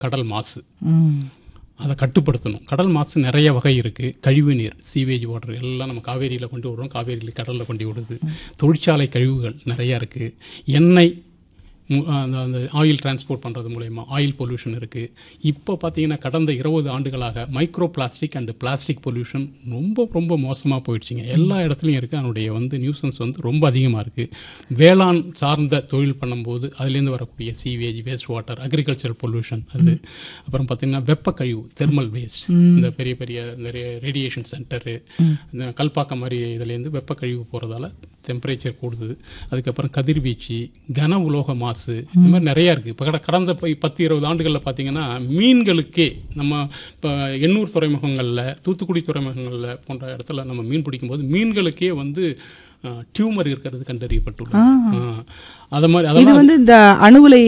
கடல் மாசு. அதை கட்டுப்படுத்தணும். கடல் மாசு நிறைய வகை இருக்குது. கழிவு நீர், சீவேஜ் வாட்டர் எல்லாம் நம்ம காவேரியில் கொண்டு விடுறோம், காவேரியில் கடலில் கொண்டு விடுது. தொழிற்சாலை கழிவுகள் நிறையா இருக்குது. எண்ணெய், அந்த ஆயில் டிரான்ஸ்போர்ட் பண்ணுறது மூலயமா ஆயில் பொல்யூஷன் இருக்குது. இப்போ பார்த்தீங்கன்னா கடந்த 20 ஆண்டுகளாக micro plastic and plastic pollution ரொம்ப ரொம்ப மோசமாக போயிடுச்சுங்க. எல்லா இடத்துலையும் இருக்குது. அதனுடைய நியூசன்ஸ் ரொம்ப அதிகமாக இருக்குது. வேளாண் சார்ந்த தொழில் பண்ணும்போது அதுலேருந்து வரக்கூடிய sewage, waste water, agriculture pollution அது. அப்புறம் பார்த்தீங்கன்னா வெப்ப கழிவு, தெர்மல் வேஸ்ட், இந்த பெரிய பெரிய நிறைய ரேடியேஷன் சென்டரு, இந்த கல்பாக்கம் மாதிரி இதுலேருந்து வெப்ப கழிவு போகிறதால டெம்பரேச்சர் கூடுது. அதுக்கப்புறம் கதிர்வீச்சு, கன உலோக மாசு, இந்த மாதிரி நிறையா இருக்குது. இப்போ கடந்த 10-20 ஆண்டுகளில் பார்த்தீங்கன்னா மீன்களுக்கே நம்ம இப்போ எண்ணூர் துறைமுகங்களில், தூத்துக்குடி துறைமுகங்களில் போன்ற இடத்துல நம்ம மீன் பிடிக்கும்போது மீன்களுக்கே டியூமர் இருக்கிறது கண்டறியப்பட்டுள்ளது. அது மாதிரி இது இந்த அணுவுலை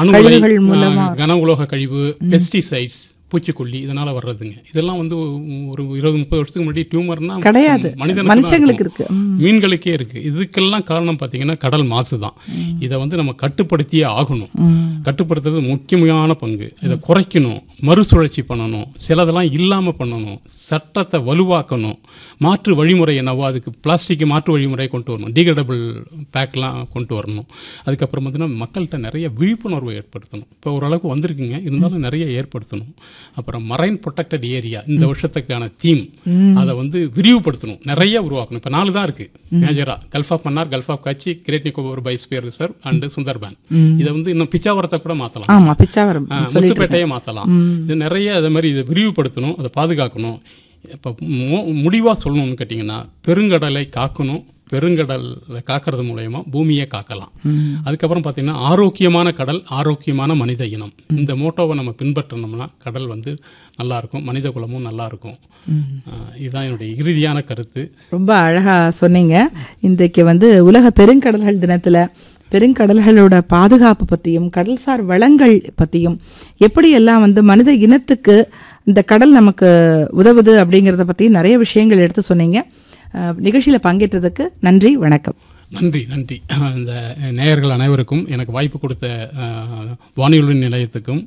கன உலோக கழிவு, பெஸ்டிசைட்ஸ், பூச்சிக்கொல்லி, இதனால வர்றதுங்க. இதெல்லாம் ஒரு 20-30 வருஷத்துக்கு முன்னாடி டியூமர்னா கிடையாது, மனுஷங்களுக்கு இருக்கு, மீன்களுக்கே இருக்கு. இதுக்கெல்லாம் காரணம் பார்த்தீங்கன்னா கடல் மாசு தான். இதை நம்ம கட்டுப்படுத்தியே ஆகணும். கட்டுப்படுத்துறது முக்கியமான பங்கு. இதை குறைக்கணும், மறுசுழற்சி பண்ணணும், சிலதெல்லாம் இல்லாமல் பண்ணணும், சட்டத்தை வலுவாக்கணும், மாற்று வழிமுறை என்னவோ அதுக்கு பிளாஸ்டிக் மாற்று வழிமுறை கொண்டு வரணும், டிகிரேடபிள் பேக்லாம் கொண்டு வரணும். அதுக்கப்புறம் பார்த்தீங்கன்னா மக்கள்கிட்ட நிறைய விழிப்புணர்வு ஏற்படுத்தணும். இப்போ ஓரளவுக்கு வந்திருக்குங்க, இருந்தாலும் நிறைய ஏற்படுத்தணும். அப்புறம் மரைன் ப்ரொடெக்டட் ஏரியா இந்த வருஷத்துக்கான தீம், அதை விரிவுபடுத்தணும், நிறைய உருவாக்கணும். இப்போ 4 தான் இருக்கு மேஜரா: gulf of Mannar, gulf of கட்சி, great Nicobar biosphere reserve and Sundarban. இதை இன்னும் பிச்சாவரத்தை கூட மாற்றலாம், முத்துப்பேட்டையை மாற்றலாம். இது நிறைய அதே மாதிரி இதை விரிவுபடுத்தணும், அதை பாதுகாக்கணும். இப்போ முடிவாக சொல்லணும்னு கேட்டிங்கன்னா, பெருங்கடலை காக்கணும். பெருங்கடல் காக்கிறது மூலயமா பூமியை காக்கலாம். அதுக்கப்புறம் பார்த்தீங்கன்னா ஆரோக்கியமான கடல், ஆரோக்கியமான மனித இனம். இந்த மோட்டோவை நம்ம பின்பற்றணும்னா கடல் நல்லா இருக்கும், மனித குலமும் நல்லா இருக்கும். இதுதான் என்னுடைய இறுதியான கருத்து. ரொம்ப அழகா சொன்னீங்க. இன்றைக்கு உலக பெருங்கடல்கள் தினத்தில் பெருங்கடல்களோட பாதுகாப்பு பற்றியும், கடல்சார் வளங்கள் பற்றியும், எப்படி எல்லாம் மனித இனத்துக்கு இந்த கடல் நமக்கு உதவுது அப்படிங்கிறத பற்றி நிறைய விஷயங்கள் எடுத்து சொன்னீங்க. நிகழ்ச்சியில் பங்கேற்றதுக்கு நன்றி, வணக்கம். நன்றி. இந்த நேயர்கள் அனைவருக்கும், எனக்கு வாய்ப்பு கொடுத்த வானொலி நிலையத்துக்கும்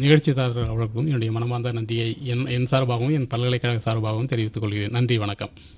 நிகழ்ச்சிதாரர் அவர்களுக்கும் என்னுடைய மனமார்ந்த நன்றியை என் சார்பாகவும் என் பல்கலைக்கழக சார்பாகவும் தெரிவித்துக் கொள்கிறேன். நன்றி, வணக்கம்.